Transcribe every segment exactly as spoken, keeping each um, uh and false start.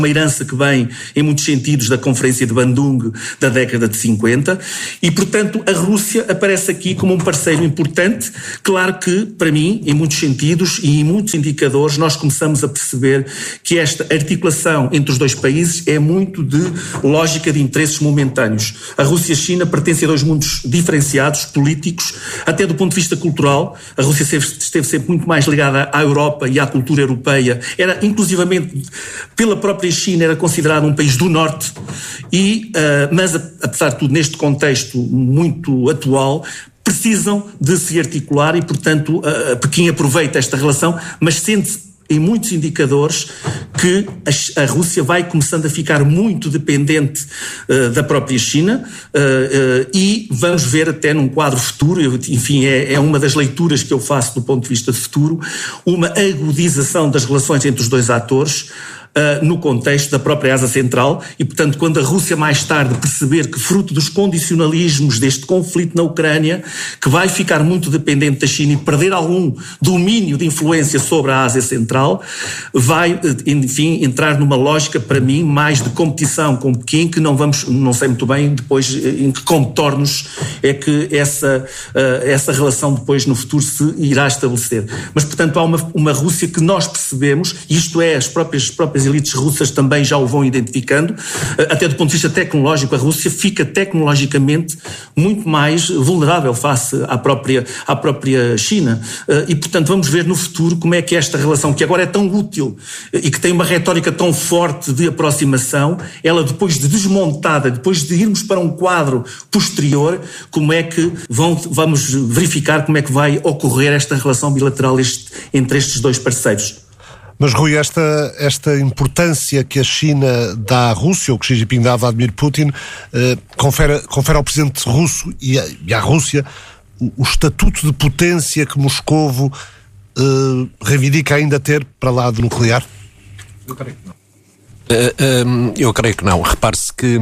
uma herança que vem, em muitos sentidos, da Conferência de Bandung da década de cinquenta e, portanto, a Rússia aparece aqui como um parceiro importante. Claro que, para mim, em muitos sentidos e em muitos indicadores, nós começamos a perceber que esta articulação entre os dois países é muito de lógica de interesses momentâneos. A Rússia e a China pertencem a dois mundos diferenciados, políticos, até do ponto de vista cultural. A Rússia esteve sempre muito mais ligada à Europa e à cultura europeia. Era, inclusivamente, pela própria China, era considerado um país do Norte, e, uh, mas, apesar de tudo, neste contexto muito atual, precisam de se articular e, portanto, uh, Pequim aproveita esta relação, mas sente-se em muitos indicadores que a, a Rússia vai começando a ficar muito dependente uh, da própria China uh, uh, e vamos ver até num quadro futuro, eu, enfim, é, é uma das leituras que eu faço do ponto de vista de futuro, uma agudização das relações entre os dois atores, Uh, no contexto da própria Ásia Central e, portanto, quando a Rússia mais tarde perceber que, fruto dos condicionalismos deste conflito na Ucrânia, que vai ficar muito dependente da China e perder algum domínio de influência sobre a Ásia Central, vai, enfim, entrar numa lógica, para mim, mais de competição com Pequim, que não vamos, não sei muito bem depois em que contornos é que essa, uh, essa relação depois no futuro se irá estabelecer. Mas, portanto, há uma, uma Rússia que nós percebemos, e isto é, as próprias, as próprias as elites russas também já o vão identificando, até do ponto de vista tecnológico, a Rússia fica tecnologicamente muito mais vulnerável face à própria, à própria China. E, portanto, vamos ver no futuro como é que esta relação, que agora é tão útil e que tem uma retórica tão forte de aproximação, ela depois de desmontada, depois de irmos para um quadro posterior, como é que vão, vamos verificar como é que vai ocorrer esta relação bilateral este, entre estes dois parceiros. Mas, Rui, esta, esta importância que a China dá à Rússia, ou que Xi Jinping dá a Vladimir Putin, eh, confere, confere ao presidente russo e, a, e à Rússia o, o estatuto de potência que Moscovo eh, reivindica ainda ter para lá do nuclear? Eu creio que não. Uh, um, eu creio que não. Repare-se que...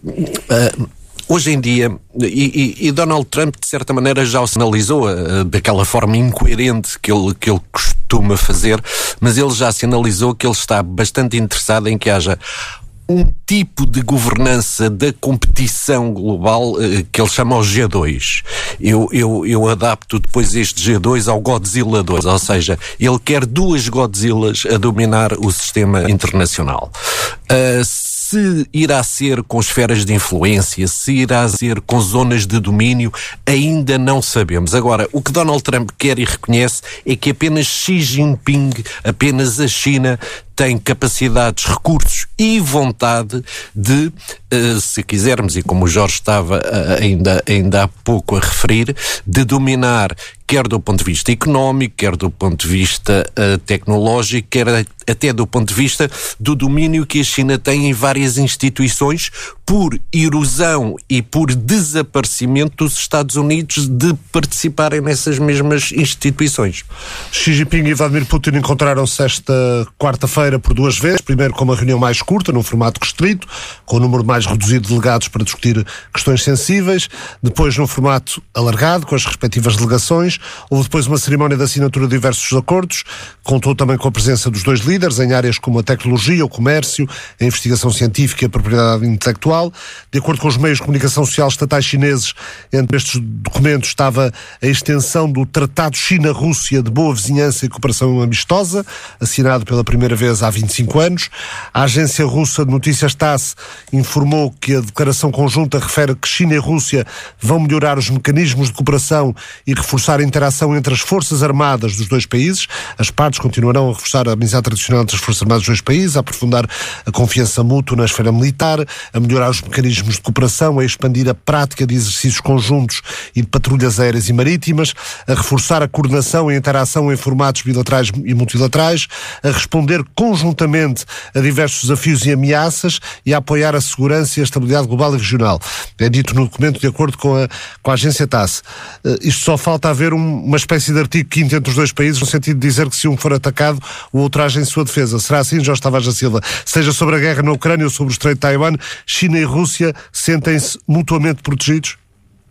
Uh, Hoje em dia, e, e, e Donald Trump, de certa maneira, já o sinalizou uh, daquela forma incoerente que ele, que ele costuma fazer, mas ele já sinalizou que ele está bastante interessado em que haja um tipo de governança da competição global uh, que ele chama o G dois. Eu, eu, eu adapto depois este G dois ao Godzilla dois, ou seja, ele quer duas Godzillas a dominar o sistema internacional. Uh, Se irá ser com esferas de influência, se irá ser com zonas de domínio, ainda não sabemos. Agora, o que Donald Trump quer e reconhece é que apenas Xi Jinping, apenas a China, tem capacidades, recursos e vontade de, uh, se quisermos, e como o Jorge estava uh, ainda, ainda há pouco a referir, de dominar, quer do ponto de vista económico, quer do ponto de vista uh, tecnológico, quer até do ponto de vista do domínio que a China tem em várias instituições, por erosão e por desaparecimento dos Estados Unidos de participarem nessas mesmas instituições. Xi Jinping e Vladimir Putin encontraram-se esta quarta-feira por duas vezes, primeiro com uma reunião mais curta, num formato restrito, com um número mais reduzido de delegados para discutir questões sensíveis, depois num formato alargado, com as respectivas delegações. Houve depois uma cerimónia de assinatura de diversos acordos, contou também com a presença dos dois líderes em áreas como a tecnologia, o comércio, a investigação científica e a propriedade intelectual. De acordo com os meios de comunicação social estatais chineses, entre estes documentos estava a extensão do Tratado China-Rússia de Boa Vizinhança e Cooperação Amistosa, assinado pela primeira vez há vinte e cinco anos. A agência russa de notícias TASS informou que a declaração conjunta refere que China e Rússia vão melhorar os mecanismos de cooperação e reforçar a interação entre as forças armadas dos dois países. As partes continuarão a reforçar a amizade tradicional entre as forças armadas dos dois países, a aprofundar a confiança mútua na esfera militar, a melhorar os mecanismos de cooperação, a expandir a prática de exercícios conjuntos e de patrulhas aéreas e marítimas, a reforçar a coordenação e a interação em formatos bilaterais e multilaterais, a responder conjuntamente a diversos desafios e ameaças e a apoiar a segurança e a estabilidade global e regional. É dito no documento de acordo com a, com a agência TASS. Uh, isto só falta haver um, uma espécie de artigo quinto entre os dois países, no sentido de dizer que se um for atacado, o outro age em sua defesa. Será assim, Jorge Tavares da Silva? Seja sobre a guerra na Ucrânia ou sobre o Estreito de Taiwan, China e Rússia sentem-se mutuamente protegidos?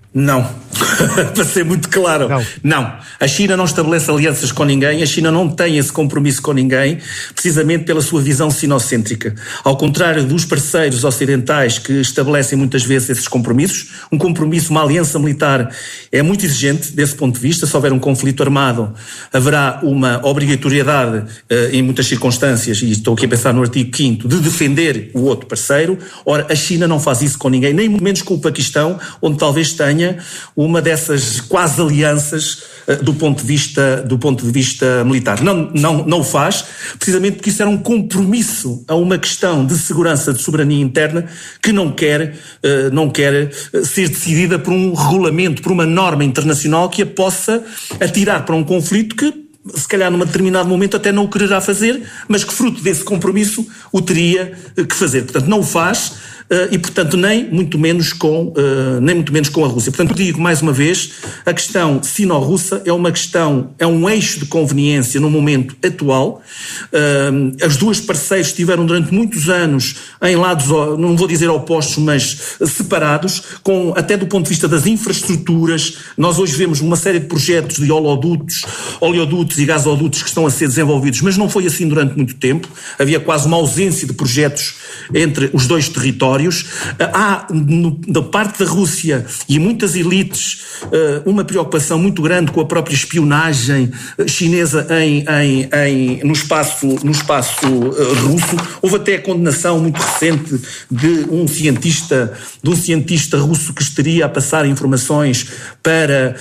Não. Para ser muito claro. Não. não. A China não estabelece alianças com ninguém, a China não tem esse compromisso com ninguém, precisamente pela sua visão sinocêntrica. Ao contrário dos parceiros ocidentais que estabelecem muitas vezes esses compromissos, um compromisso, uma aliança militar é muito exigente desse ponto de vista. Se houver um conflito armado, haverá uma obrigatoriedade, em muitas circunstâncias, e estou aqui a pensar no artigo quinto, de defender o outro parceiro. Ora, a China não faz isso com ninguém, nem muito menos com o Paquistão, onde talvez tenha uma dessas quase alianças uh, do ponto de vista, do ponto de vista militar. Não, não, não o faz, precisamente porque isso era um compromisso a uma questão de segurança, de soberania interna, que não quer, uh, não quer ser decidida por um regulamento, por uma norma internacional que a possa atirar para um conflito que, se calhar num determinado momento até não o quererá fazer, mas que fruto desse compromisso o teria que fazer. Portanto, não o faz. Uh, e, portanto, nem muito menos com, uh, nem muito menos com a Rússia. Portanto, digo mais uma vez, a questão sino-russa é uma questão, é um eixo de conveniência no momento atual. Uh, as duas parceiras estiveram durante muitos anos em lados, não vou dizer opostos, mas separados, com, até do ponto de vista das infraestruturas. Nós hoje vemos uma série de projetos de oleodutos, oleodutos e gasodutos que estão a ser desenvolvidos, mas não foi assim durante muito tempo. Havia quase uma ausência de projetos entre os dois territórios. Há, no, da parte da Rússia e muitas elites, uma preocupação muito grande com a própria espionagem chinesa em, em, em, no espaço, no espaço russo. Houve até a condenação muito recente de um cientista, de um cientista russo que estaria a passar informações para,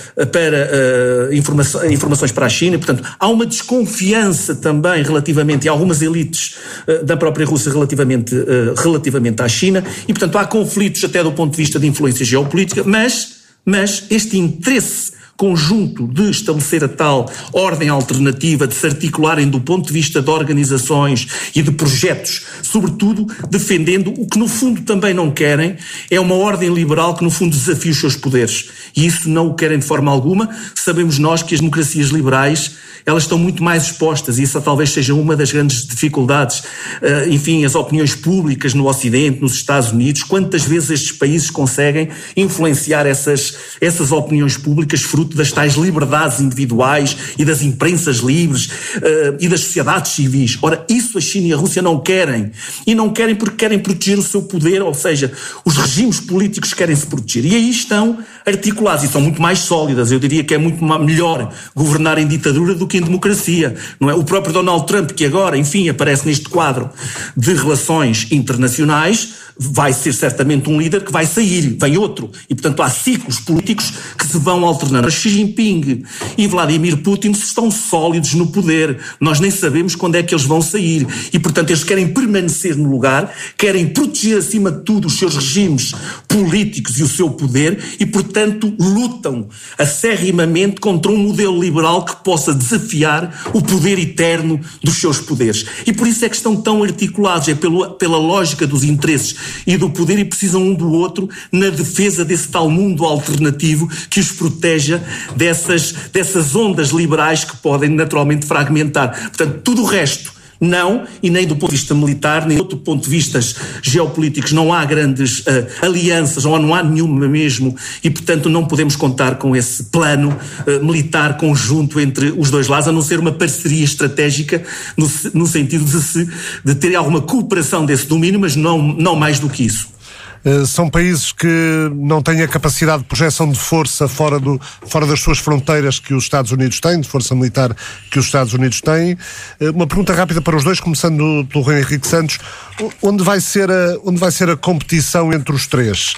para uh, informações, informações para a China. Portanto, há uma desconfiança também relativamente, e algumas elites uh, da própria Rússia relativamente, uh, relativamente à China. E, portanto, há conflitos até do ponto de vista de influência geopolítica, mas, mas este interesse conjunto de estabelecer a tal ordem alternativa, de se articularem do ponto de vista de organizações e de projetos, sobretudo defendendo o que no fundo também não querem, é uma ordem liberal que no fundo desafia os seus poderes. E isso não o querem de forma alguma. Sabemos nós que as democracias liberais, elas estão muito mais expostas, e isso talvez seja uma das grandes dificuldades. Uh, enfim, as opiniões públicas no Ocidente, nos Estados Unidos, quantas vezes estes países conseguem influenciar essas, essas opiniões públicas fruto das tais liberdades individuais e das imprensas livres uh, e das sociedades civis. Ora, isso a China e a Rússia não querem. E não querem porque querem proteger o seu poder, ou seja, os regimes políticos querem se proteger. E aí estão articulados e são muito mais sólidas. Eu diria que é muito melhor governar em ditadura do que em democracia. Não é? O próprio Donald Trump, que agora, enfim, aparece neste quadro de relações internacionais, vai ser certamente um líder que vai sair, vem outro. E, portanto, há ciclos políticos que se vão alternando. Xi Jinping e Vladimir Putin estão sólidos no poder. Nós nem sabemos quando é que eles vão sair. E, portanto, eles querem permanecer no lugar, querem proteger, acima de tudo, os seus regimes políticos e o seu poder e, portanto, lutam acerrimamente contra um modelo liberal que possa desafiar o poder eterno dos seus poderes. E por isso é que estão tão articulados, é pelo, pela lógica dos interesses e do poder, e precisam um do outro na defesa desse tal mundo alternativo que os proteja dessas, dessas ondas liberais que podem naturalmente fragmentar. Portanto, tudo o resto não, e nem do ponto de vista militar, nem do outro ponto de vista geopolíticos, não há grandes uh, alianças, ou não há nenhuma mesmo, e portanto não podemos contar com esse plano uh, militar conjunto entre os dois lados, a não ser uma parceria estratégica no, no sentido de, se, de ter alguma cooperação desse domínio, mas não, não mais do que isso. Uh, são países que não têm a capacidade de projeção de força fora, do, fora das suas fronteiras que os Estados Unidos têm, de força militar que os Estados Unidos têm. Uh, uma pergunta rápida para os dois, começando pelo Rui Henrique Santos. Onde vai ser a, onde vai ser a competição entre os três?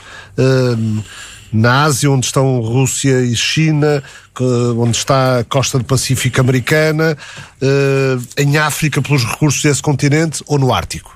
Uh, na Ásia, onde estão Rússia e China, onde está a costa do Pacífico americana, uh, em África pelos recursos desse continente, ou no Ártico?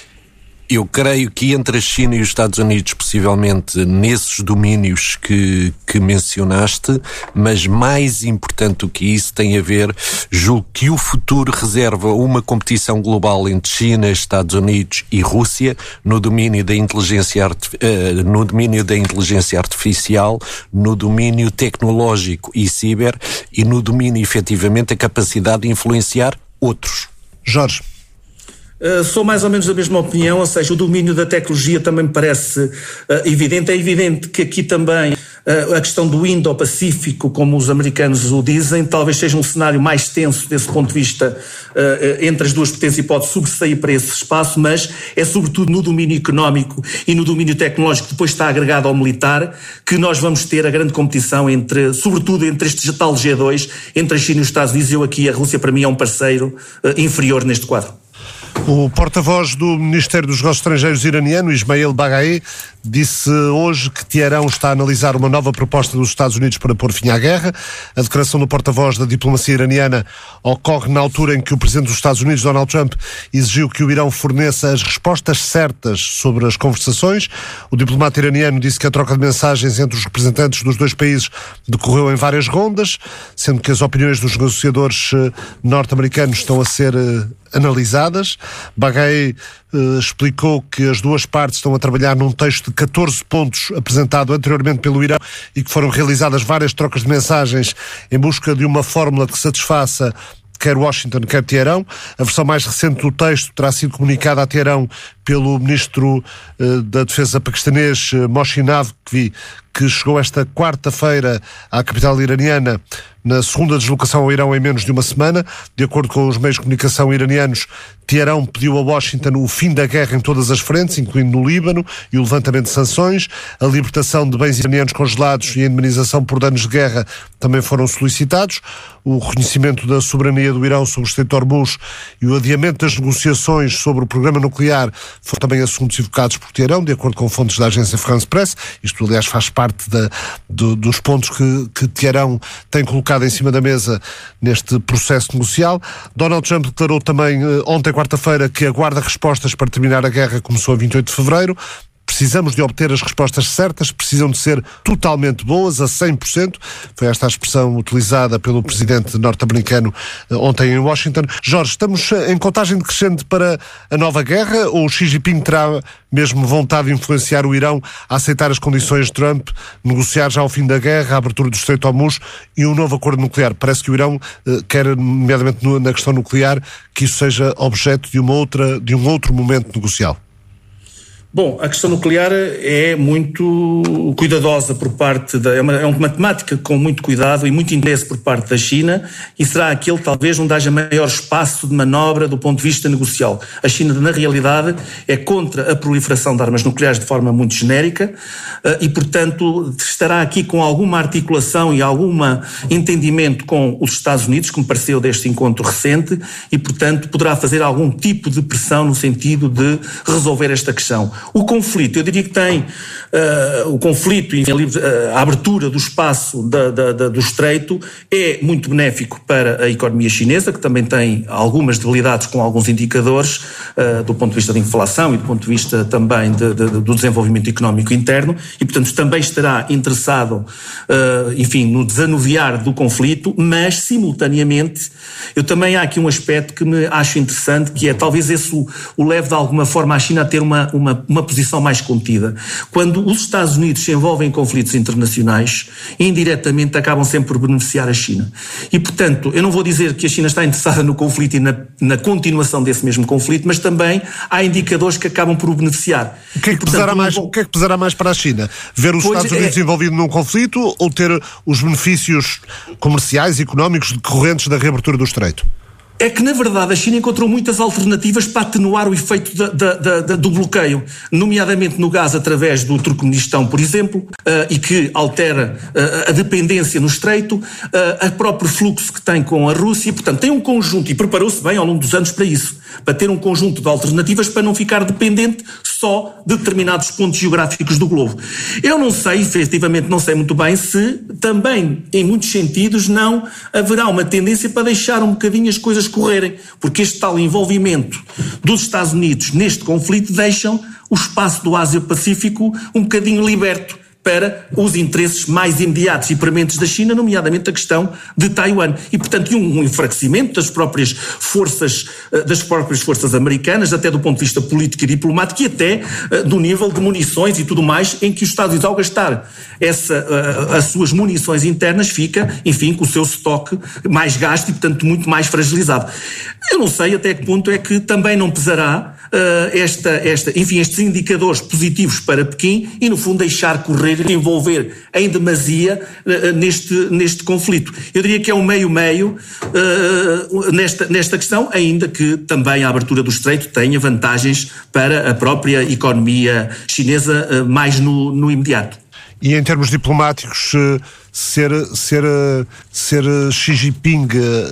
Eu creio que entre a China e os Estados Unidos, possivelmente nesses domínios que, que mencionaste, mas mais importante do que isso tem a ver, julgo que o futuro reserva uma competição global entre China, Estados Unidos e Rússia no domínio da inteligência, uh, no domínio da inteligência artificial, no domínio tecnológico e ciber e no domínio, efetivamente, da capacidade de influenciar outros. Jorge. Uh, sou mais ou menos da mesma opinião, ou seja, o domínio da tecnologia também me parece uh, evidente. É evidente que aqui também a questão do Indo-Pacífico, como os americanos o dizem, talvez seja um cenário mais tenso desse ponto de vista entre as duas potências e pode sobressair para esse espaço, mas é sobretudo no domínio económico e no domínio tecnológico, que depois está agregado ao militar, que nós vamos ter a grande competição entre, sobretudo entre este tal G dois, entre a China e os Estados Unidos. Eu aqui, a Rússia para mim é um parceiro inferior neste quadro. O porta-voz do Ministério dos Negócios Estrangeiros iraniano, Ismail Baghai, disse hoje que Teherão está a analisar uma nova proposta dos Estados Unidos para pôr fim à guerra. A declaração do porta-voz da diplomacia iraniana ocorre na altura em que o presidente dos Estados Unidos, Donald Trump, exigiu que o Irão forneça as respostas certas sobre as conversações. O diplomata iraniano disse que a troca de mensagens entre os representantes dos dois países decorreu em várias rondas, sendo que as opiniões dos negociadores norte-americanos estão a ser analisadas. Baghai uh, explicou que as duas partes estão a trabalhar num texto de catorze pontos apresentado anteriormente pelo Irão e que foram realizadas várias trocas de mensagens em busca de uma fórmula que satisfaça quer Washington, quer Teherão. A versão mais recente do texto terá sido comunicada a Teherão pelo ministro uh, da Defesa paquistanês, uh, Mohsin Naqvi, que chegou esta quarta-feira à capital iraniana na segunda deslocação ao Irão em menos de uma semana. De acordo com os meios de comunicação iranianos, Teherão pediu a Washington o fim da guerra em todas as frentes, incluindo no Líbano, e o levantamento de sanções. A libertação de bens iranianos congelados e a indemnização por danos de guerra também foram solicitados. O reconhecimento da soberania do Irão sobre o Estreito de Hormuz e o adiamento das negociações sobre o programa nuclear foram também assuntos evocados por Teherão, de acordo com fontes da agência France Press. Isto, aliás, faz parte da, do, dos pontos que, que Teherão tem colocado em cima da mesa neste processo negocial. Donald Trump declarou também ontem, quarta-feira, que aguarda respostas para terminar a guerra que começou a vinte e oito de fevereiro. Precisamos de obter as respostas certas, precisam de ser totalmente boas, a cem por cento. Foi esta a expressão utilizada pelo presidente norte-americano ontem em Washington. Jorge, estamos em contagem decrescente para a nova guerra ou Xi Jinping terá mesmo vontade de influenciar o Irão a aceitar as condições de Trump, negociar já o fim da guerra, a abertura do Estreito de Hormuz e um novo acordo nuclear? Parece que o Irão quer, nomeadamente na questão nuclear, que isso seja objeto de, uma outra, de um outro momento negocial. Bom, a questão nuclear é muito cuidadosa por parte da... É uma, é uma temática com muito cuidado e muito interesse por parte da China e será aquele, talvez, onde haja maior espaço de manobra do ponto de vista negocial. A China, na realidade, é contra a proliferação de armas nucleares de forma muito genérica e, portanto, estará aqui com alguma articulação e algum entendimento com os Estados Unidos, que me pareceu deste encontro recente, e, portanto, poderá fazer algum tipo de pressão no sentido de resolver esta questão. O conflito, eu diria que tem uh, o conflito e a, a abertura do espaço da, da, da, do Estreito é muito benéfico para a economia chinesa, que também tem algumas debilidades com alguns indicadores uh, do ponto de vista da inflação e do ponto de vista também de, de, do desenvolvimento económico interno e, portanto, também estará interessado, uh, enfim, no desanuviar do conflito, mas, simultaneamente, eu também há aqui um aspecto que me acho interessante, que é talvez esse o, o leve de alguma forma a China a ter uma, uma uma posição mais contida. Quando os Estados Unidos se envolvem em conflitos internacionais, indiretamente acabam sempre por beneficiar a China. E, portanto, eu não vou dizer que a China está interessada no conflito e na, na continuação desse mesmo conflito, mas também há indicadores que acabam por o beneficiar. O que é que, portanto, pesará, mais, vou... o que é que pesará mais para a China? Ver os pois Estados Unidos é... envolvidos num conflito ou ter os benefícios comerciais e económicos decorrentes da reabertura do Estreito? É que, na verdade, a China encontrou muitas alternativas para atenuar o efeito da, da, da, do bloqueio, nomeadamente no gás através do Turcomenistão, por exemplo, uh, e que altera uh, a dependência no Estreito, uh, o próprio fluxo que tem com a Rússia. Portanto, tem um conjunto, e preparou-se bem ao longo dos anos para isso, para ter um conjunto de alternativas para não ficar dependente só de determinados pontos geográficos do globo. Eu não sei, efetivamente não sei muito bem, se também, em muitos sentidos, não haverá uma tendência para deixar um bocadinho as coisas correrem, porque este tal envolvimento dos Estados Unidos neste conflito deixam o espaço do Ásia-Pacífico um bocadinho liberto para os interesses mais imediatos e prementes da China, nomeadamente a questão de Taiwan. E, portanto, um enfraquecimento das próprias forças, das próprias forças americanas, até do ponto de vista político e diplomático, e até do nível de munições e tudo mais, em que os Estados Unidos, ao gastar essa, as suas munições internas, fica, enfim, com o seu estoque mais gasto e, portanto, muito mais fragilizado. Eu não sei até que ponto é que também não pesará uh, esta, esta, enfim, estes indicadores positivos para Pequim e, no fundo, deixar correr e envolver em demasia uh, neste, neste conflito. Eu diria que é um meio-meio uh, nesta, nesta questão, ainda que também a abertura do Estreito tenha vantagens para a própria economia chinesa uh, mais no, no imediato. E em termos diplomáticos, ser, ser, ser Xi Jinping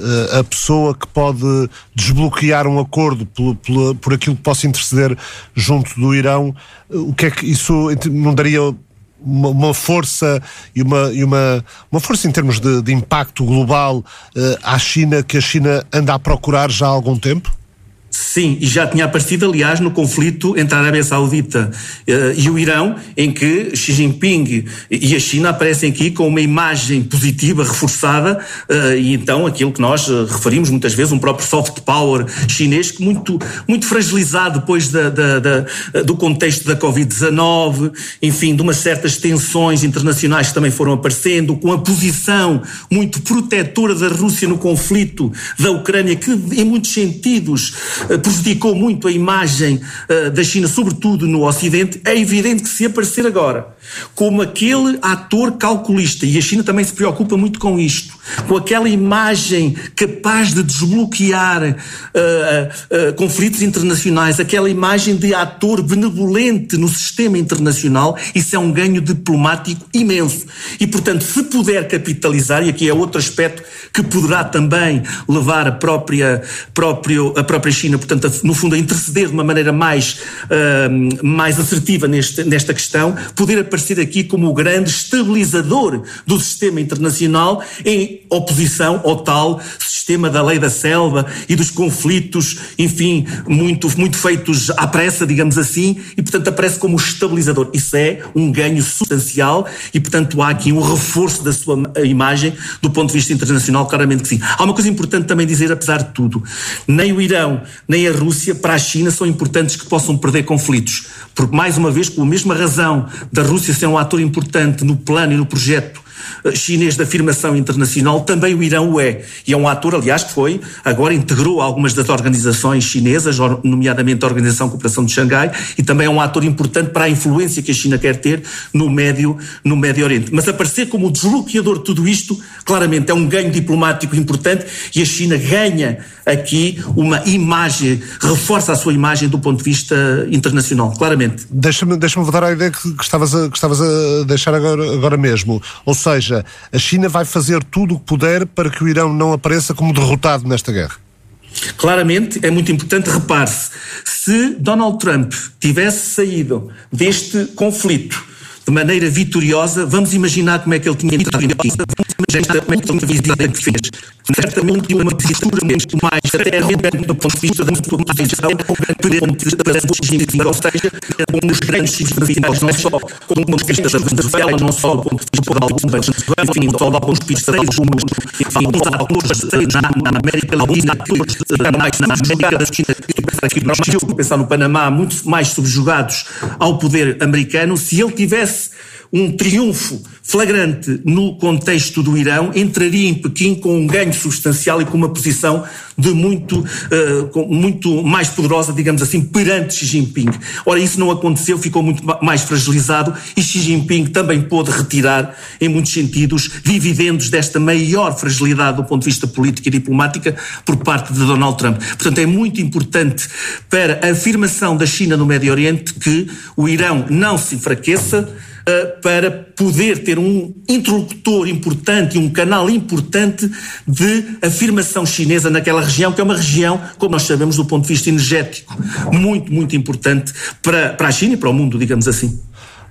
a pessoa que pode desbloquear um acordo por, por, por aquilo que possa interceder junto do Irão, o que é que isso não daria uma, uma força e uma, e uma, uma força em termos de, de impacto global à China, que a China anda a procurar já há algum tempo? Sim, e já tinha aparecido, aliás, no conflito entre a Arábia Saudita uh, e o Irão, em que Xi Jinping e a China aparecem aqui com uma imagem positiva, reforçada, uh, e então aquilo que nós uh, referimos muitas vezes, um próprio soft power chinês, que muito, muito fragilizado depois da, da, da, do contexto da covid dezanove, enfim, de umas certas tensões internacionais que também foram aparecendo, com a posição muito protetora da Rússia no conflito da Ucrânia, que em muitos sentidos prejudicou muito a imagem uh, da China, sobretudo no Ocidente. É evidente que se aparecer agora como aquele ator calculista, e a China também se preocupa muito com isto, com aquela imagem capaz de desbloquear uh, uh, uh, conflitos internacionais, aquela imagem de ator benevolente no sistema internacional, isso é um ganho diplomático imenso. E, portanto, se puder capitalizar, e aqui é outro aspecto que poderá também levar a própria, próprio, a própria China, portanto, a, no fundo, a interceder de uma maneira mais, uh, mais assertiva neste, nesta questão, poder aparecer aqui como o grande estabilizador do sistema internacional em oposição ao tal sistema da lei da selva e dos conflitos, enfim, muito, muito feitos à pressa, digamos assim, e, portanto, aparece como estabilizador. Isso é um ganho substancial e, portanto, há aqui um reforço da sua imagem do ponto de vista internacional, claramente que sim. Há uma coisa importante também dizer, apesar de tudo, nem o Irão, nem a Rússia, para a China, são importantes que possam perder conflitos, porque, mais uma vez, com a mesma razão da Rússia ser um ator importante no plano e no projeto chinês de afirmação internacional, também o Irão o é. E é um ator, aliás, que foi, agora integrou algumas das organizações chinesas, nomeadamente a Organização de Cooperação de Xangai, e também é um ator importante para a influência que a China quer ter no Médio, no Médio Oriente. Mas aparecer como o desbloqueador de tudo isto, claramente é um ganho diplomático importante e a China ganha aqui uma imagem, reforça a sua imagem do ponto de vista internacional, claramente. Deixa-me, deixa-me voltar à ideia que, que, estavas a, que estavas a deixar agora, agora mesmo. Ou seja, a China vai fazer tudo o que puder para que o Irão não apareça como derrotado nesta guerra. Claramente, é muito importante, repare-se, se Donald Trump tivesse saído deste conflito de maneira vitoriosa, vamos imaginar como é que ele tinha dito nesta última visita que fez. Certamente uma postura muito mais até arrogante do ponto de vista da sua posição perante, perante Xi Jinping, ou seja, com os grandes significados, não só do ponto de vista da Venezuela, não só do ponto de vista de algumas, enfim, não só de alguns parceiros, como, enfim, alguns parceiros na, na América Latina, mais na América da China, aqui no Chile, pensar no Panamá, muito mais subjugados ao poder americano. Se ele tivesse um triunfo flagrante no contexto do Irão, entraria em Pequim com um ganho substancial e com uma posição de muito, uh, muito mais poderosa, digamos assim, perante Xi Jinping. Ora, isso não aconteceu, ficou muito mais fragilizado e Xi Jinping também pôde retirar, em muitos sentidos, dividendos desta maior fragilidade do ponto de vista político e diplomática por parte de Donald Trump. Portanto, é muito importante para a afirmação da China no Médio Oriente que o Irão não se enfraqueça, para poder ter um interlocutor importante e um canal importante de afirmação chinesa naquela região, que é uma região, como nós sabemos, do ponto de vista energético, muito, muito importante para, para a China e para o mundo, digamos assim.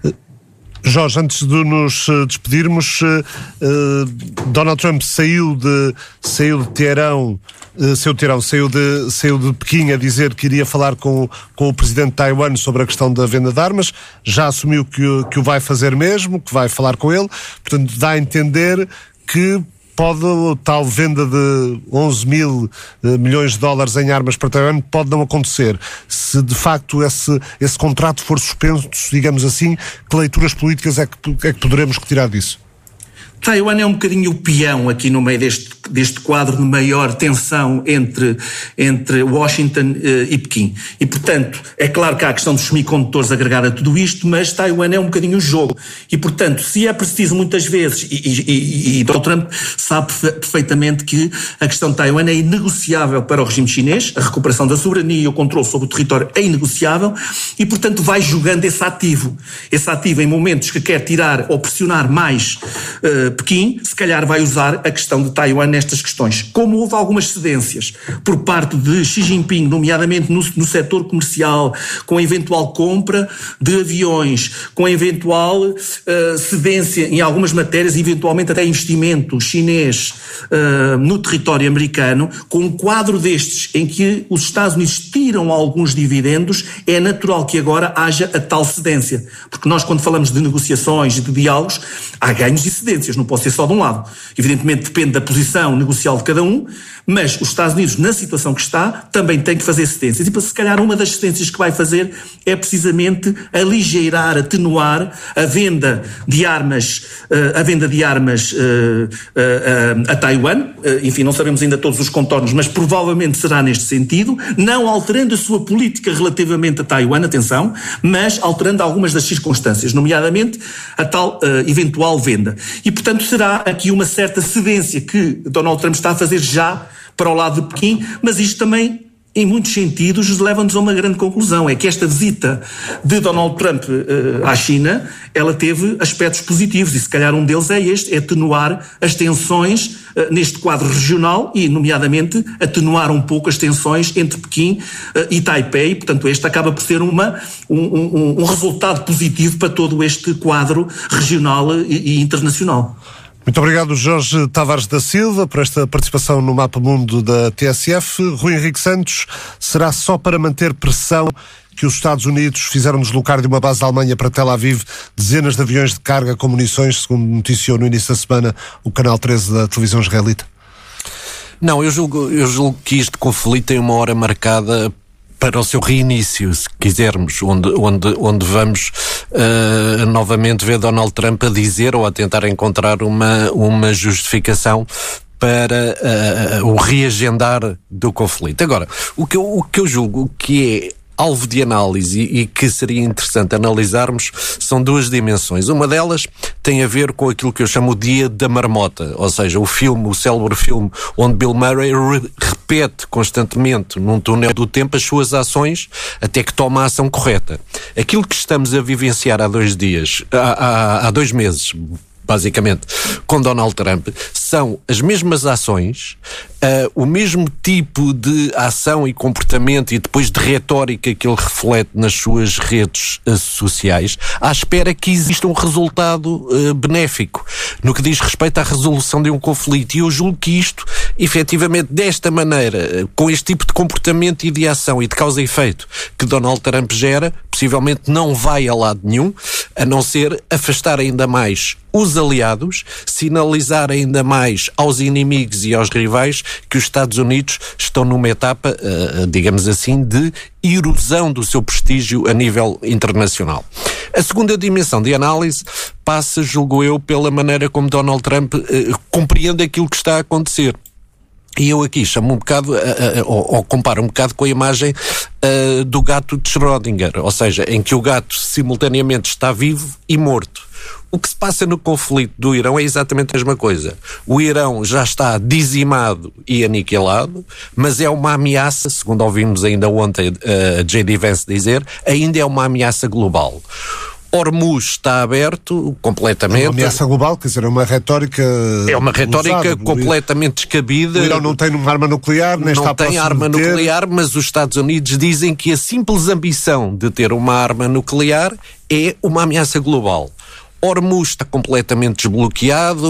Jorge, antes de nos despedirmos, uh, Donald Trump saiu de, saiu de Teherão, uh, saiu de Teherão, saiu de, saiu de Pequim a dizer que iria falar com, com o presidente de Taiwan sobre a questão da venda de armas, já assumiu que, que o vai fazer mesmo, que vai falar com ele, portanto dá a entender que pode, tal venda de onze mil milhões de dólares em armas para Taiwan pode não acontecer. Se de facto esse, esse contrato for suspenso, digamos assim, que leituras políticas é que, é que poderemos retirar disso? Taiwan é um bocadinho o peão aqui no meio deste, deste quadro de maior tensão entre, entre Washington uh, e Pequim. E, portanto, é claro que há a questão dos semicondutores agregada a tudo isto, mas Taiwan é um bocadinho o jogo. E, portanto, se é preciso muitas vezes, e, e, e, e Donald Trump sabe perfeitamente que a questão de Taiwan é inegociável para o regime chinês, a recuperação da soberania e o controle sobre o território é inegociável, e, portanto, vai jogando esse ativo. Esse ativo em momentos que quer tirar ou pressionar mais uh, Pequim, se calhar vai usar a questão de Taiwan nestas questões. Como houve algumas cedências por parte de Xi Jinping, nomeadamente no, no setor comercial, com a eventual compra de aviões, com a eventual uh, cedência em algumas matérias, eventualmente até investimento chinês uh, no território americano, com um quadro destes em que os Estados Unidos tiram alguns dividendos, é natural que agora haja a tal cedência. Porque nós, quando falamos de negociações e de diálogos, há ganhos e cedências. Não pode ser só de um lado. Evidentemente depende da posição negocial de cada um, mas os Estados Unidos, na situação que está, também tem que fazer cedências. E, se calhar, uma das cedências que vai fazer é precisamente aligeirar, atenuar a venda de armas, a venda de armas a Taiwan. Enfim, não sabemos ainda todos os contornos, mas provavelmente será neste sentido, não alterando a sua política relativamente a Taiwan, atenção, mas alterando algumas das circunstâncias, nomeadamente a tal eventual venda. E, portanto, será aqui uma certa cedência que Donald Trump está a fazer já para o lado de Pequim, mas isto também, em muitos sentidos, leva-nos a uma grande conclusão, é que esta visita de Donald Trump uh, à China, ela teve aspectos positivos, e se calhar um deles é este, é atenuar as tensões uh, neste quadro regional e, nomeadamente, atenuar um pouco as tensões entre Pequim uh, e Taipei, portanto este acaba por ser uma, um, um, um resultado positivo para todo este quadro regional e, e internacional. Muito obrigado, Jorge Tavares da Silva, por esta participação no Mapa Mundo da T S F. Rui Henrique Santos, será só para manter pressão que os Estados Unidos fizeram deslocar de uma base da Alemanha para Tel Aviv dezenas de aviões de carga com munições, segundo noticiou no início da semana o Canal treze da televisão israelita? Não, eu julgo, eu julgo que este conflito tem uma hora marcada para o seu reinício, se quisermos, onde, onde, onde vamos uh, novamente ver Donald Trump a dizer ou a tentar encontrar uma, uma justificação para uh, o reagendar do conflito. Agora, o que eu, o que eu julgo que é alvo de análise e que seria interessante analisarmos são duas dimensões. Uma delas tem a ver com aquilo que eu chamo o Dia da Marmota, ou seja, o filme, o célebre filme onde Bill Murray re- repete constantemente num túnel do tempo as suas ações até que toma a ação correta. Aquilo que estamos a vivenciar há dois dias, há, há, há dois meses, basicamente, com Donald Trump, são as mesmas ações, uh, o mesmo tipo de ação e comportamento e depois de retórica que ele reflete nas suas redes uh, sociais, à espera que exista um resultado uh, benéfico no que diz respeito à resolução de um conflito. E eu julgo que isto, efetivamente, desta maneira, uh, com este tipo de comportamento e de ação e de causa e efeito que Donald Trump gera, possivelmente não vai a lado nenhum, a não ser afastar ainda mais os aliados, sinalizar ainda mais aos inimigos e aos rivais que os Estados Unidos estão numa etapa, uh, digamos assim, de erosão do seu prestígio a nível internacional. A segunda dimensão de análise passa, julgo eu, pela maneira como Donald Trump uh, compreende aquilo que está a acontecer. E eu aqui chamo um bocado, uh, uh, ou, ou comparo um bocado com a imagem uh, do gato de Schrödinger, ou seja, em que o gato simultaneamente está vivo e morto. O que se passa no conflito do Irão é exatamente a mesma coisa. O Irão já está dizimado e aniquilado, mas é uma ameaça, segundo ouvimos ainda ontem a uh, J D Vance dizer, ainda é uma ameaça global. Hormuz está aberto completamente. É uma ameaça global, quer dizer, é uma retórica... É uma retórica usada, completamente descabida. O Irão não tem uma arma nuclear, nem não está tem arma de ter. nuclear, mas os Estados Unidos dizem que a simples ambição de ter uma arma nuclear é uma ameaça global. Hormuz está completamente desbloqueado,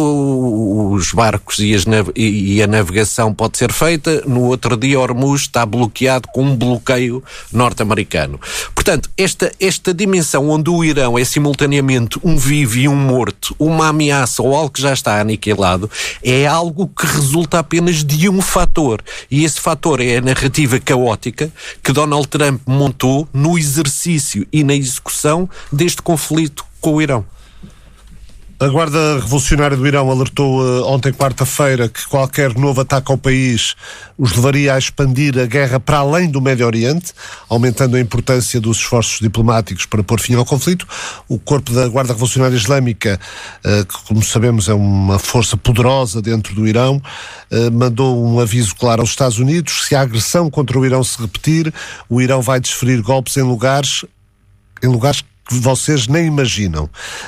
os barcos e, as nav- e a navegação pode ser feita. No outro dia, Hormuz está bloqueado com um bloqueio norte-americano. Portanto, esta, esta dimensão onde o Irão é simultaneamente um vivo e um morto, uma ameaça ou algo que já está aniquilado, é algo que resulta apenas de um fator. E esse fator é a narrativa caótica que Donald Trump montou no exercício e na execução deste conflito com o Irão. A Guarda Revolucionária do Irão alertou uh, ontem, quarta-feira, que qualquer novo ataque ao país os levaria a expandir a guerra para além do Médio Oriente, aumentando a importância dos esforços diplomáticos para pôr fim ao conflito. O corpo da Guarda Revolucionária Islâmica, uh, que, como sabemos, é uma força poderosa dentro do Irão, uh, mandou um aviso claro aos Estados Unidos: se a agressão contra o Irão se repetir, o Irão vai desferir golpes em lugares, em lugares que vocês nem imaginam.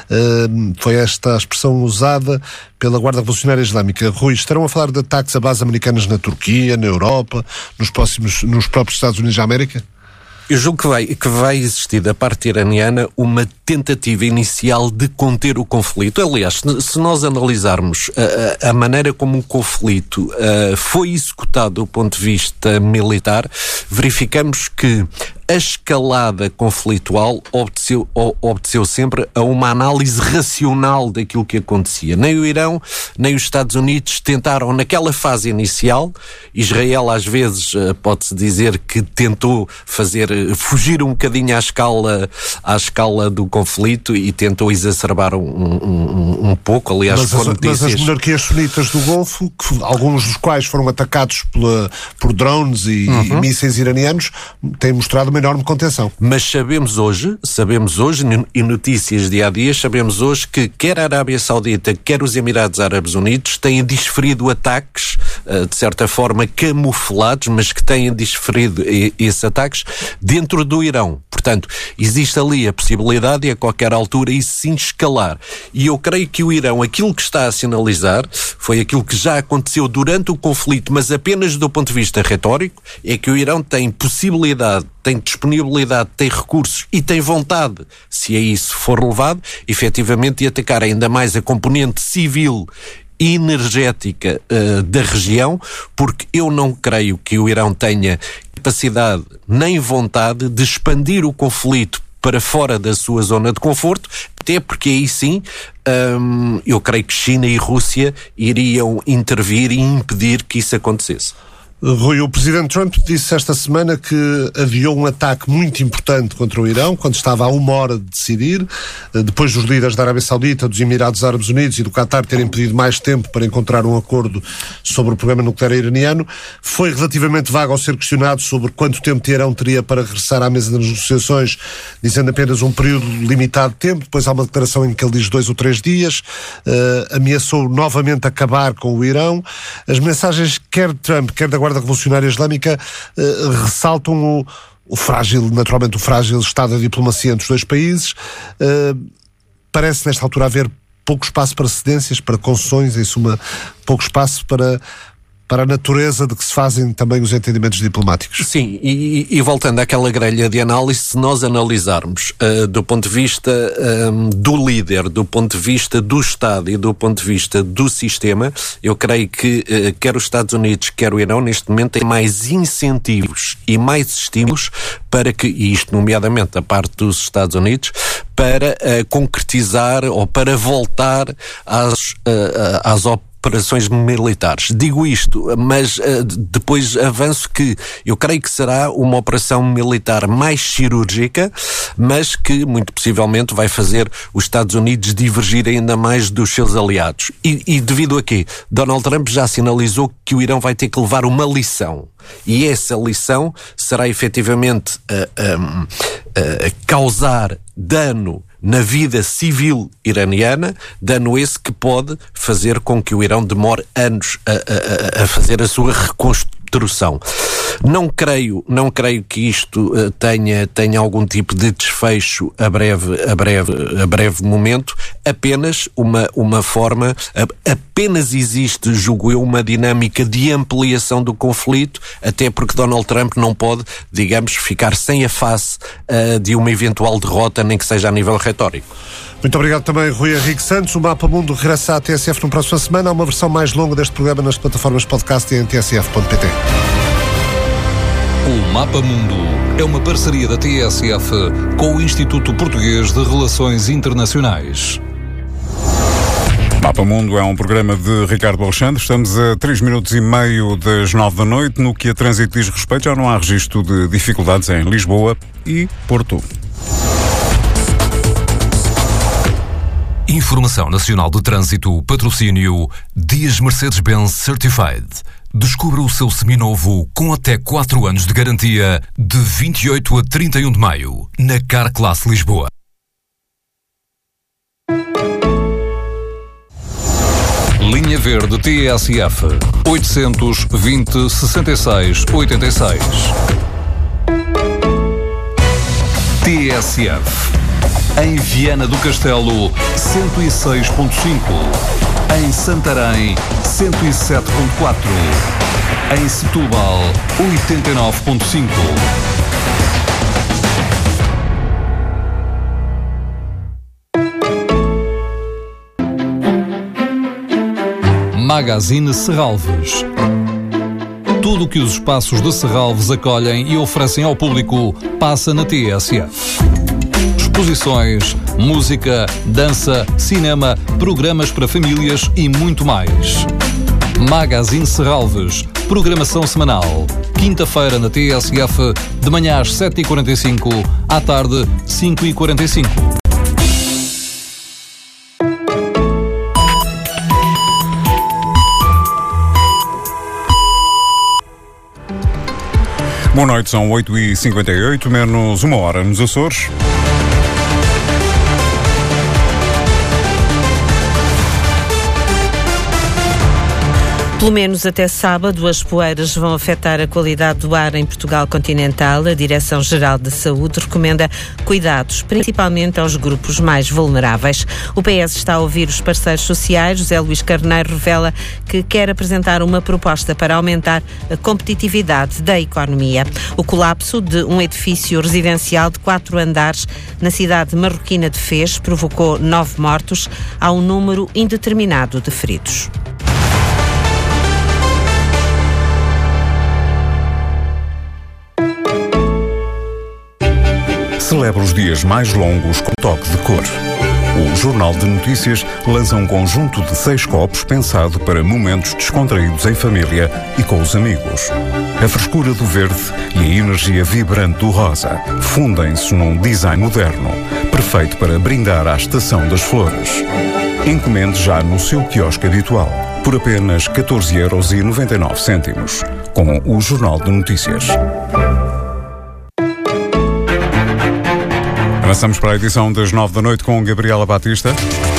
Uh, foi esta a expressão usada pela Guarda Revolucionária Islâmica. Rui, estarão a falar de ataques a bases americanas na Turquia, na Europa, nos, próximos, nos próprios Estados Unidos da América? Eu julgo que vai, que vai existir da parte iraniana uma tentativa inicial de conter o conflito. Aliás, se nós analisarmos a, a, a maneira como o conflito uh, foi executado do ponto de vista militar, verificamos que a escalada conflitual obteceu, obteceu sempre a uma análise racional daquilo que acontecia. Nem o Irão, nem os Estados Unidos tentaram, naquela fase inicial, Israel às vezes pode-se dizer que tentou fazer, fugir um bocadinho à escala, à escala do conflito e tentou exacerbar um, um, um pouco. Aliás, mas, as, notícias... mas as monarquias sunitas do Golfo, que, alguns dos quais foram atacados pela, por drones e, uhum. e mísseis iranianos, têm mostrado uma enorme contenção. Mas sabemos hoje, sabemos hoje, e notícias dia a dia, sabemos hoje que quer a Arábia Saudita, quer os Emirados Árabes Unidos têm desferido ataques, de certa forma camuflados, mas que têm desferido esses ataques dentro do Irão. Portanto, existe ali a possibilidade de a qualquer altura isso sim escalar. E eu creio que o Irão, aquilo que está a sinalizar, foi aquilo que já aconteceu durante o conflito, mas apenas do ponto de vista retórico, é que o Irão tem possibilidade, tem disponibilidade, tem recursos e tem vontade, se a isso for levado, efetivamente de atacar ainda mais a componente civil e energética uh, da região, porque eu não creio que o Irão tenha capacidade nem vontade de expandir o conflito para fora da sua zona de conforto, até porque aí sim um, eu creio que China e Rússia iriam intervir e impedir que isso acontecesse. Rui, o Presidente Trump disse esta semana que adiou um ataque muito importante contra o Irão, quando estava a uma hora de decidir, depois dos líderes da Arábia Saudita, dos Emirados Árabes Unidos e do Qatar terem pedido mais tempo para encontrar um acordo sobre o programa nuclear iraniano. Foi relativamente vago ao ser questionado sobre quanto tempo o Irão teria para regressar à mesa das negociações, dizendo apenas um período limitado de tempo. Depois há uma declaração em que ele diz dois ou três dias, uh, ameaçou novamente acabar com o Irão. As mensagens quer de Trump, quer da Guarda Revolucionária Islâmica uh, ressaltam o, o frágil, naturalmente o frágil estado da diplomacia entre os dois países. Uh, parece nesta altura haver pouco espaço para cedências, para concessões, em suma, pouco espaço para, para a natureza de que se fazem também os entendimentos diplomáticos. Sim, e, e voltando àquela grelha de análise, se nós analisarmos uh, do ponto de vista um, do líder, do ponto de vista do Estado e do ponto de vista do sistema, eu creio que uh, quer os Estados Unidos, quer o Irão, neste momento, têm mais incentivos e mais estímulos para que, e isto nomeadamente da parte dos Estados Unidos, para uh, concretizar ou para voltar às, uh, às operações operações militares. Digo isto, mas uh, depois avanço que eu creio que será uma operação militar mais cirúrgica, mas que muito possivelmente vai fazer os Estados Unidos divergir ainda mais dos seus aliados. E, e devido a quê? Donald Trump já sinalizou que o Irão vai ter que levar uma lição. E essa lição será efetivamente uh, um, uh, causar dano na vida civil iraniana, dano esse que pode fazer com que o Irão demore anos a, a, a fazer a sua reconstrução. Não creio, não creio que isto uh, tenha, tenha algum tipo de desfecho a breve, a breve, a breve momento, apenas uma, uma forma, a, apenas existe, julgo eu, uma dinâmica de ampliação do conflito, até porque Donald Trump não pode, digamos, ficar sem a face uh, de uma eventual derrota, nem que seja a nível retórico. Muito obrigado também, Rui Henrique Santos. O Mapa Mundo regressa à T S F na próxima semana. Há uma versão mais longa deste programa nas plataformas podcast e em t s f ponto p t. O Mapa Mundo é uma parceria da T S F com o Instituto Português de Relações Internacionais. Mapa Mundo é um programa de Ricardo Alexandre. Estamos a três minutos e meio das nove da noite. No que a trânsito diz respeito, já não há registro de dificuldades em Lisboa e Porto. Informação Nacional de Trânsito, patrocínio Dias Mercedes-Benz Certified. Descubra o seu seminovo com até quatro anos de garantia de vinte e oito a trinta e um de maio, na Car Class Lisboa. Linha Verde T S F oitocentos, vinte, sessenta e seis, oitenta e seis. T S F em Viana do Castelo cento e seis ponto cinco, em Santarém cento e sete ponto quatro, em Setúbal oitenta e nove ponto cinco. Magazine Serralves. Tudo o que os espaços de Serralves acolhem e oferecem ao público passa na T S F. Exposições, música, dança, cinema, programas para famílias e muito mais. Magazine Serralves. Programação semanal. Quinta-feira na T S F, de manhã às sete e quarenta e cinco, à tarde cinco e quarenta e cinco. Boa noite, são oito e cinquenta e oito, menos uma hora nos Açores. Pelo menos até sábado, as poeiras vão afetar a qualidade do ar em Portugal continental. A Direção-Geral de Saúde recomenda cuidados, principalmente aos grupos mais vulneráveis. O P S está a ouvir os parceiros sociais. José Luís Carneiro revela que quer apresentar uma proposta para aumentar a competitividade da economia. O colapso de um edifício residencial de quatro andares na cidade marroquina de Fez provocou nove mortos. Há um número indeterminado de feridos. Celebra os dias mais longos com toque de cor. O Jornal de Notícias lança um conjunto de seis copos pensado para momentos descontraídos em família e com os amigos. A frescura do verde e a energia vibrante do rosa fundem-se num design moderno, perfeito para brindar à estação das flores. Encomende já no seu quiosque habitual, por apenas catorze euros e noventa e nove cêntimos, com o Jornal de Notícias. Avançamos para a edição das nove da noite com Gabriela Batista.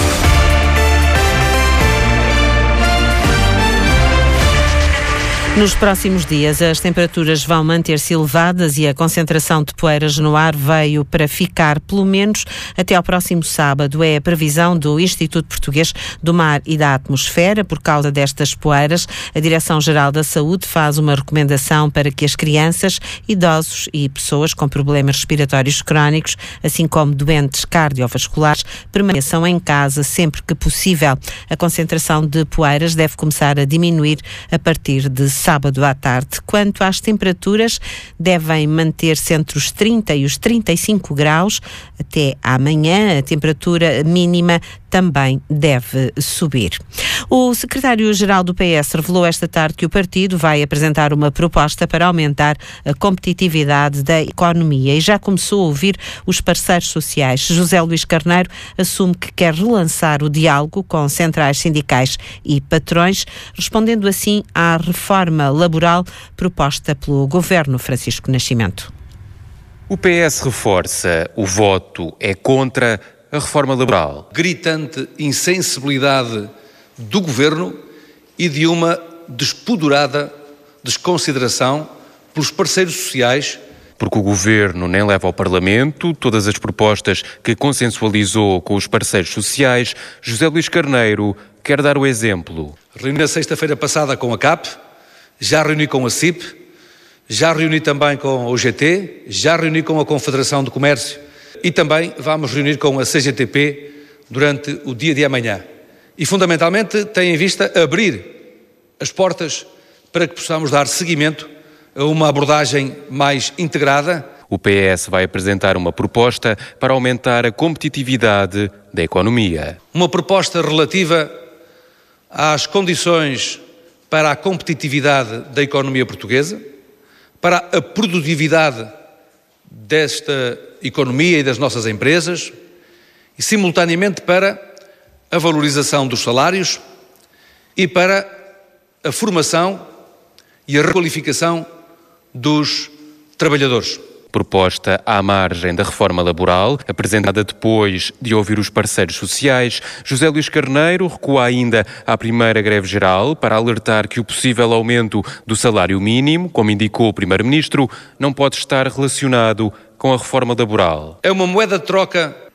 Nos próximos dias, as temperaturas vão manter-se elevadas e a concentração de poeiras no ar veio para ficar, pelo menos até ao próximo sábado. É a previsão do Instituto Português do Mar e da Atmosfera. Por causa destas poeiras, a Direção-Geral da Saúde faz uma recomendação para que as crianças, idosos e pessoas com problemas respiratórios crónicos, assim como doentes cardiovasculares, permaneçam em casa sempre que possível. A concentração de poeiras deve começar a diminuir a partir de sábado à tarde. Quanto às temperaturas, devem manter-se entre os trinta e os trinta e cinco graus até amanhã. A temperatura mínima também deve subir. O secretário-geral do P S revelou esta tarde que o partido vai apresentar uma proposta para aumentar a competitividade da economia e já começou a ouvir os parceiros sociais. José Luís Carneiro assume que quer relançar o diálogo com centrais sindicais e patrões, respondendo assim à reforma laboral proposta pelo governo Francisco Nascimento. O P S reforça: o voto é contra a reforma laboral. Gritante insensibilidade do governo e de uma despodurada desconsideração pelos parceiros sociais. Porque o governo nem leva ao Parlamento todas as propostas que consensualizou com os parceiros sociais. José Luís Carneiro quer dar o exemplo. Reuni na sexta-feira passada com a C A P, já reuni com a C I P, já reuni também com a U G T, já reuni com a Confederação do Comércio e também vamos reunir com a C G T P durante o dia de amanhã. E, fundamentalmente, tem em vista abrir as portas para que possamos dar seguimento a uma abordagem mais integrada. O P S vai apresentar uma proposta para aumentar a competitividade da economia. Uma proposta relativa às condições para a competitividade da economia portuguesa, para a produtividade desta economia e das nossas empresas e, simultaneamente, para a valorização dos salários e para a formação e a requalificação dos trabalhadores. Proposta à margem da reforma laboral, apresentada depois de ouvir os parceiros sociais, José Luís Carneiro recua ainda à primeira greve geral para alertar que o possível aumento do salário mínimo, como indicou o Primeiro-Ministro, não pode estar relacionado com a reforma laboral. É uma moeda de troca